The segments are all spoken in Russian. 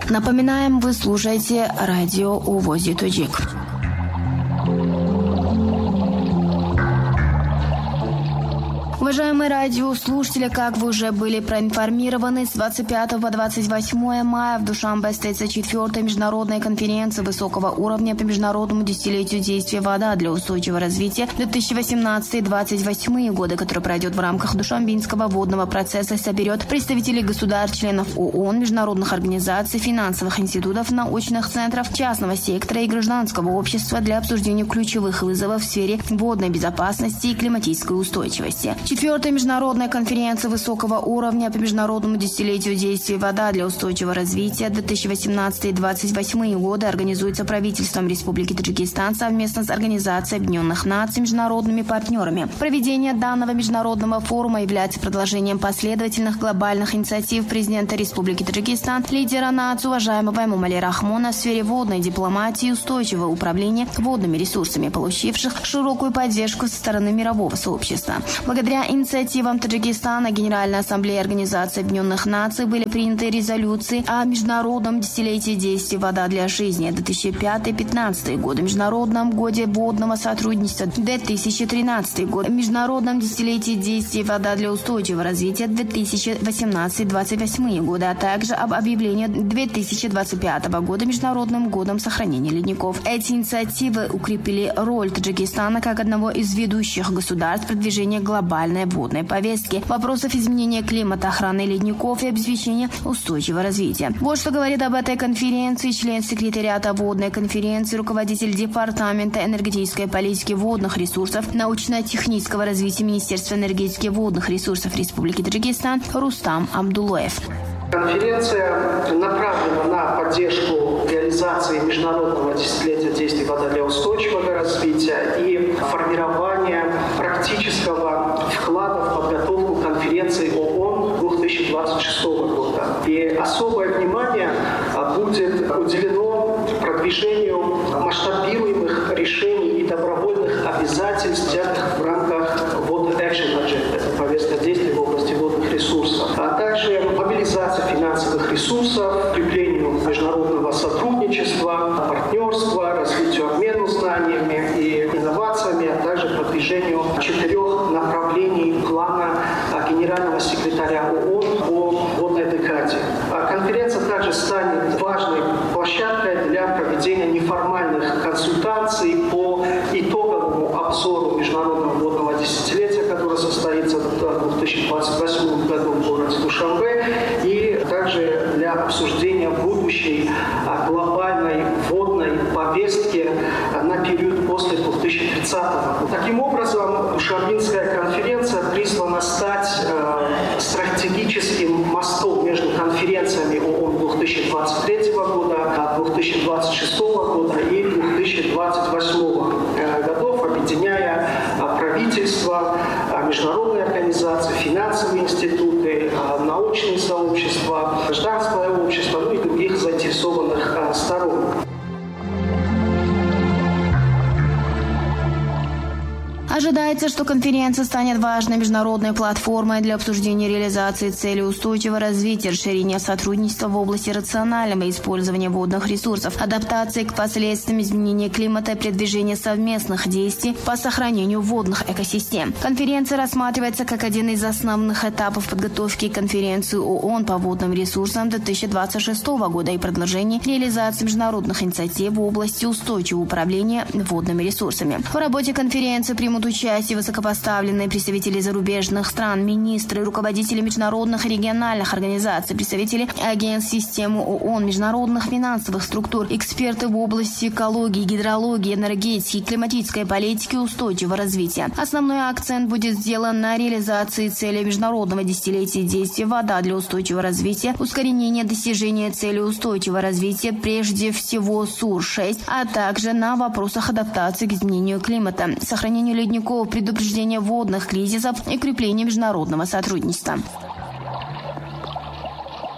Напоминаем, вы слушаете радио УВОЗи Тоджик. Уважаемые радиослушатели, как вы уже были проинформированы, с 25 по 28 мая в Душанбе состоится 4-я международная конференция высокого уровня по международному десятилетию действия «Вода для устойчивого развития» 2018-2028 годы, которая пройдет в рамках Душанбинского водного процесса, соберет представителей государств-членов ООН, международных организаций, финансовых институтов, научных центров, частного сектора и гражданского общества для обсуждения ключевых вызовов в сфере водной безопасности и климатической устойчивости. 4-я международная конференция высокого уровня по международному десятилетию действия «Вода для устойчивого развития» 2018-2028 годы организуется правительством Республики Таджикистан совместно с Организацией Объединенных Наций, международными партнерами. Проведение данного международного форума является продолжением последовательных глобальных инициатив президента Республики Таджикистан, лидера нации уважаемого Эмомали Рахмона в сфере водной дипломатии и устойчивого управления водными ресурсами, получивших широкую поддержку со стороны мирового сообщества. Благодаря инициативам Таджикистана Генеральной Ассамблеей Организации Объединенных Наций были приняты резолюции о Международном десятилетии действия «Вода для жизни» 2005-2015 годы, Международном годе водного сотрудничества 2013 год, Международном десятилетии действия «Вода для устойчивого развития» 2018-2028 годы, а также об объявлении 2025 года Международным годом сохранения ледников. Эти инициативы укрепили роль Таджикистана как одного из ведущих государств продвижения глобальной водной повестки, вопросов изменения климата, охраны ледников и обеспечения устойчивого развития. Вот что говорит об этой конференции член секретариата водной конференции, руководитель Департамента энергетической политики водных ресурсов, научно-технического развития Министерства энергетики и водных ресурсов Республики Таджикистан Рустам Абдуллоев. Конференция направлена на поддержку реализации международного десятилетия действий «Вода для устойчивого развития» и формирования практического вклада в подготовку конференции ООН 2026 года. И особое внимание будет уделено продвижению масштабируемых решений и добровольных обязательств, взятых в рамках Water Action Agenda, это повестка действий в области водных ресурсов, а также мобилизация финансовых ресурсов, укреплению международного сотрудничества, партнерства, развитию обмена знаниями и инновациями, а также продвижению 4 направлений плана генерального секретаря ООН по водной декаде. Конференция также станет важной площадкой для проведения неформальных консультаций по итоговому обзору международного водного десятилетия, которое состоится в 2028 году в городе Душанбе, и также для обсуждения будущей глобальной водной повестки на период после 2030 года. Таким образом, Душанбинская конференция призвана стать стратегическим мостом между конференциями ООН 2023 года, 2026 года и 2028 годов, объединяя правительства, международные организации, финансовые институты, научные сообщества, гражданское общество, ну и других заинтересованных сторон. Ожидается, что конференция станет важной международной платформой для обсуждения реализации целей устойчивого развития, расширения сотрудничества в области рационального использования водных ресурсов, адаптации к последствиям изменения климата и продвижения совместных действий по сохранению водных экосистем. Конференция рассматривается как один из основных этапов подготовки конференции ООН по водным ресурсам 2026 года и продолжения реализации международных инициатив в области устойчивого управления водными ресурсами. В работе конференции примут участие высокопоставленные представители зарубежных стран, министры, руководители международных и региональных организаций, представители агентств системы ООН, международных финансовых структур, эксперты в области экологии, гидрологии, энергетики, климатической политики и устойчивого развития. Основной акцент будет сделан на реализации целей международного десятилетия действия «Вода для устойчивого развития», ускорение достижения целей устойчивого развития, прежде всего СУР-6, а также на вопросах адаптации к изменению климата, сохранению ледников, предупреждения водных кризисов и укрепления международного сотрудничества.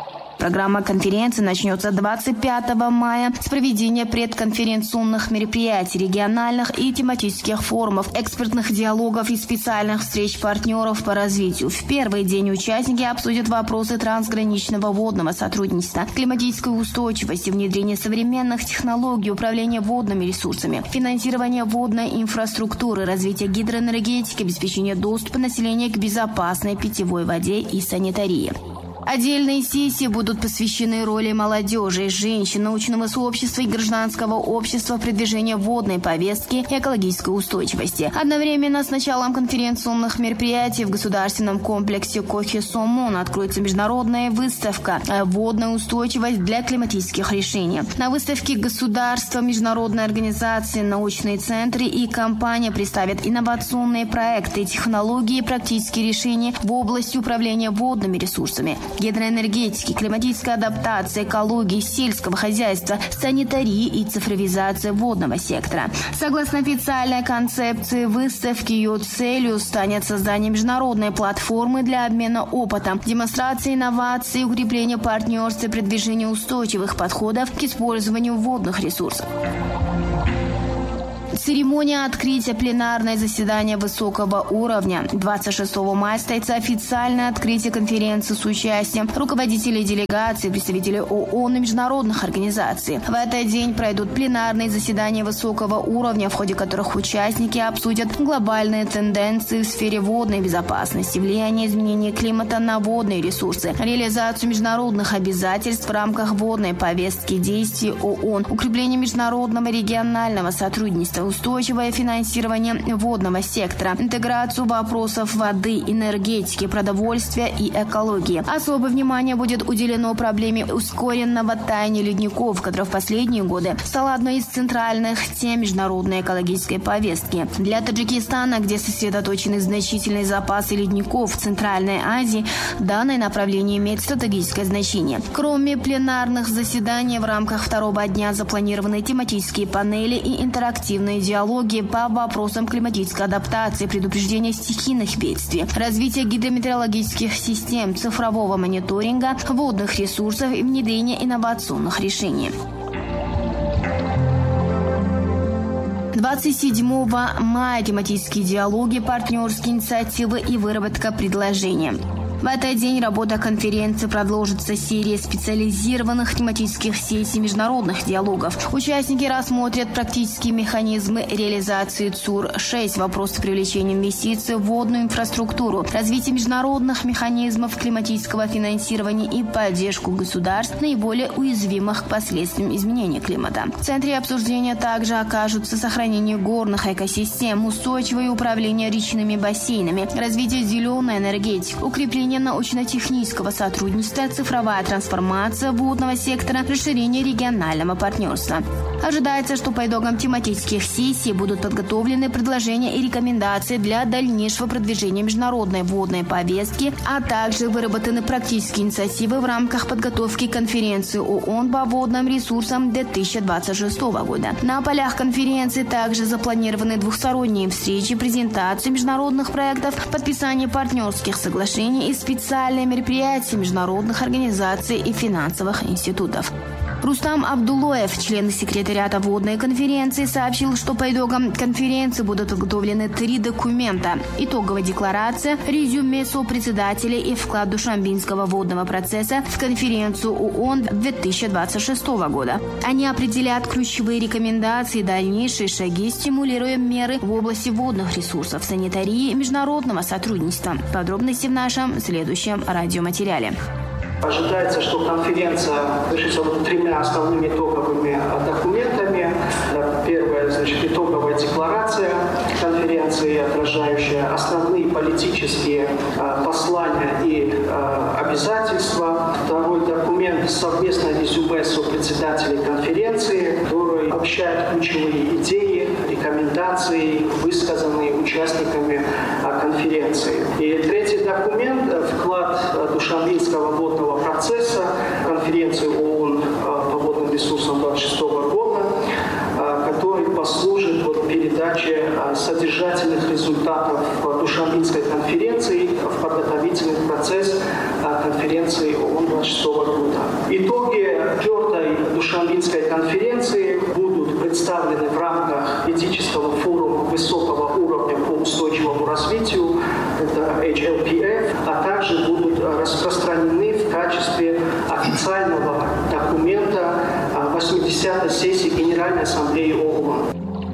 Программа конференции начнется 25 мая с проведения предконференционных мероприятий, региональных и тематических форумов, экспертных диалогов и специальных встреч партнеров по развитию. В первый день участники обсудят вопросы трансграничного водного сотрудничества, климатической устойчивости, внедрения современных технологий управления водными ресурсами, финансирования водной инфраструктуры, развития гидроэнергетики, обеспечения доступа населения к безопасной питьевой воде и санитарии. Отдельные сессии будут посвящены роли молодежи, женщин, научного сообщества и гражданского общества в продвижении водной повестки и экологической устойчивости. Одновременно с началом конференционных мероприятий в государственном комплексе Кохи-Сомон откроется международная выставка «Водная устойчивость для климатических решений». На выставке государства, международные организации, научные центры и компании представят инновационные проекты, технологии и практические решения в области управления водными ресурсами, гидроэнергетики, климатической адаптации, экологии, сельского хозяйства, санитарии и цифровизации водного сектора. Согласно официальной концепции выставки, ее целью станет создание международной платформы для обмена опытом, демонстрации инноваций, укрепления партнерства и продвижения устойчивых подходов к использованию водных ресурсов. Церемония открытия пленарное заседание высокого уровня. 26 мая состоится официальное открытие конференции с участием руководителей делегаций, представителей ООН и международных организаций. В этот день пройдут пленарные заседания высокого уровня, в ходе которых участники обсудят глобальные тенденции в сфере водной безопасности, влияние изменения климата на водные ресурсы, реализацию международных обязательств в рамках водной повестки действий ООН, укрепление международного регионального сотрудничества, устойчивое финансирование водного сектора, интеграцию вопросов воды, энергетики, продовольствия и экологии. Особое внимание будет уделено проблеме ускоренного таяния ледников, которая в последние годы стала одной из центральных тем международной экологической повестки. Для Таджикистана, где сосредоточены значительные запасы ледников в Центральной Азии, данное направление имеет стратегическое значение. Кроме пленарных заседаний, в рамках второго дня запланированы тематические панели и интерактивные диалоги по вопросам климатической адаптации, предупреждения стихийных бедствий, развития гидрометеорологических систем, цифрового мониторинга водных ресурсов и внедрения инновационных решений. 27 мая тематические диалоги, партнерские инициативы и выработка предложения. В этот день работа конференции продолжится серия специализированных тематических сессий международных диалогов. Участники рассмотрят практические механизмы реализации ЦУР-6, вопросы привлечения инвестиций в водную инфраструктуру, развитие международных механизмов климатического финансирования и поддержку государств, наиболее уязвимых к последствиям изменения климата. В центре обсуждения также окажутся сохранение горных экосистем, устойчивое управление речными бассейнами, развитие зеленой энергетики, укрепление научно-технического сотрудничества, цифровая трансформация водного сектора, расширение регионального партнерства. Ожидается, что по итогам тематических сессий будут подготовлены предложения и рекомендации для дальнейшего продвижения международной водной повестки, а также выработаны практические инициативы в рамках подготовки конференции ООН по водным ресурсам 2026 года. На полях конференции также запланированы двухсторонние встречи, презентации международных проектов, подписание партнерских соглашений и специальные мероприятия международных организаций и финансовых институтов. Рустам Абдулоев, член секретариата водной конференции, сообщил, что по итогам конференции будут подготовлены 3 документа: итоговая декларация, резюме сопредседателей и вклад Душанбинского водного процесса в конференцию ООН 2026 года. Они определят ключевые рекомендации и дальнейшие шаги, стимулируя меры в области водных ресурсов, санитарии и международного сотрудничества. Подробности в нашем следующем радиоматериале. Ожидается, что конференция решится 3 основными итоговыми документами. Первое, итоговая декларация конференции, отражающая основные политические послания и обязательства. Второй документ — совместное резюме сопредседателей конференции, который обобщает ключевые идеи, рекомендации, высказанные участниками конференции. И третий документ — вклад Душанбинского водного процесса в конференцию ООН по водным ресурсам 2026 года, который послужит передаче содержательных результатов Душанбинской конференции в подготовительный процесс конференции ООН 2026 года. Итоги 4-й Душанбинской конференции будут представлены в рамках этического форума высокого уровня по устойчивому развитию, это HLPF, а также будут распространены в качестве официального документа 80-й сессии Генеральной Ассамблеи ООН.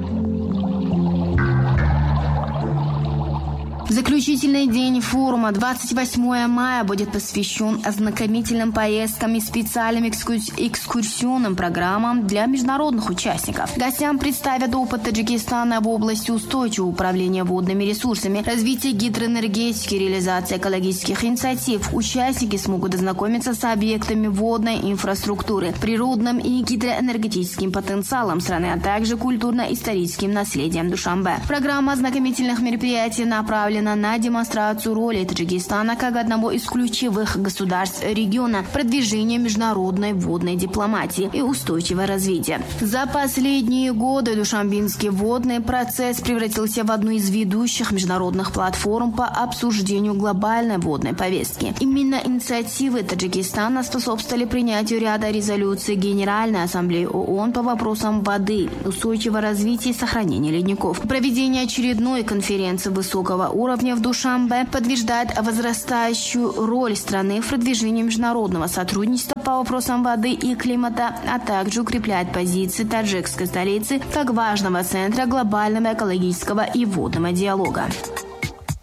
Заключительный день форума 28 мая будет посвящен ознакомительным поездкам и специальным экскурсионным программам для международных участников. Гостям представят опыт Таджикистана в области устойчивого управления водными ресурсами, развития гидроэнергетики, реализации экологических инициатив. Участники смогут ознакомиться с объектами водной инфраструктуры, природным и гидроэнергетическим потенциалом страны, а также культурно-историческим наследием Душанбе. Программа ознакомительных мероприятий направлена на демонстрацию роли Таджикистана как одного из ключевых государств региона в продвижении международной водной дипломатии и устойчивого развития. За последние годы Душанбинский водный процесс превратился в одну из ведущих международных платформ по обсуждению глобальной водной повестки. Именно инициативы Таджикистана способствовали принятию ряда резолюций Генеральной Ассамблеи ООН по вопросам воды, устойчивого развития и сохранения ледников. Проведение очередной конференции высокого уровня в Душанбе подтверждает возрастающую роль страны в продвижении международного сотрудничества по вопросам воды и климата, а также укрепляет позиции таджикской столицы как важного центра глобального экологического и водного диалога.